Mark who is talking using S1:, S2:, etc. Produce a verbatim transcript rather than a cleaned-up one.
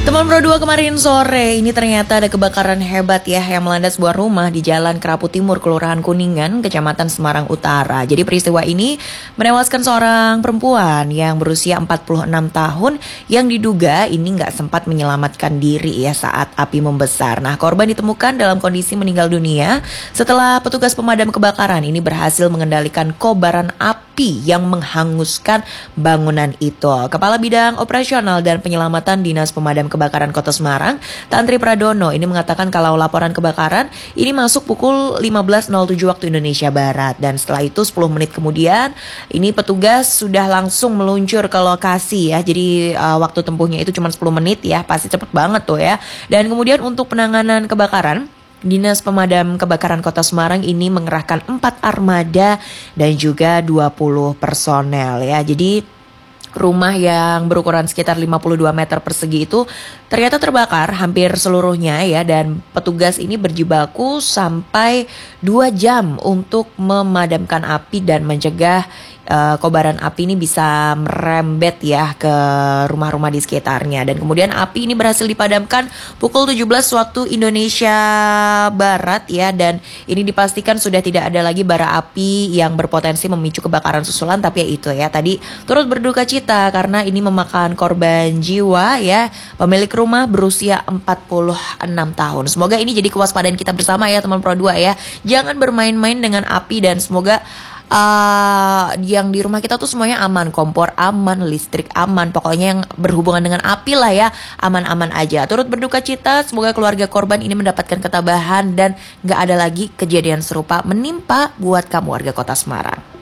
S1: Teman Pro dua kemarin sore ini ternyata ada kebakaran hebat ya yang melanda sebuah rumah di Jalan Kerapu Timur, Kelurahan Kuningan, Kecamatan Semarang Utara. Jadi peristiwa ini menewaskan seorang perempuan yang berusia empat puluh enam tahun yang diduga ini nggak sempat menyelamatkan diri ya saat api membesar. Nah, korban ditemukan dalam kondisi meninggal dunia setelah petugas pemadam kebakaran ini berhasil mengendalikan kobaran api yang menghanguskan bangunan itu. Kepala Bidang Operasional dan Penyelamatan Dinas Pemadam Kebakaran Kota Semarang, Tantri Pradono ini mengatakan kalau laporan kebakaran ini masuk pukul lima belas nol tujuh waktu Indonesia Barat, dan setelah itu sepuluh menit kemudian ini petugas sudah langsung meluncur ke lokasi ya. Jadi uh, waktu tempuhnya itu cuma sepuluh menit ya, pasti cepet banget tuh ya. Dan kemudian untuk penanganan kebakaran, Dinas Pemadam Kebakaran Kota Semarang ini mengerahkan empat armada dan juga dua puluh personel ya. Jadi rumah yang berukuran sekitar lima puluh dua meter persegi itu ternyata terbakar hampir seluruhnya ya, dan petugas ini berjibaku sampai dua jam untuk memadamkan api dan mencegah uh, kobaran api ini bisa merembet ya ke rumah-rumah di sekitarnya. Dan kemudian api ini berhasil dipadamkan pukul tujuh belas waktu Indonesia Barat ya, dan ini dipastikan sudah tidak ada lagi bara api yang berpotensi memicu kebakaran susulan. Tapi ya itu ya, tadi turut berduka cita karena ini memakan korban jiwa ya, pemilik rumah berusia empat puluh enam tahun. Semoga ini jadi kewaspadaan kita bersama ya teman Pro dua ya. Jangan bermain-main dengan api, dan semoga uh, yang di rumah kita tuh semuanya aman, kompor aman, listrik aman, pokoknya yang berhubungan dengan api lah ya, aman-aman aja. Turut berduka cita, semoga keluarga korban ini mendapatkan ketabahan dan gak ada lagi kejadian serupa menimpa buat kamu warga Kota Semarang.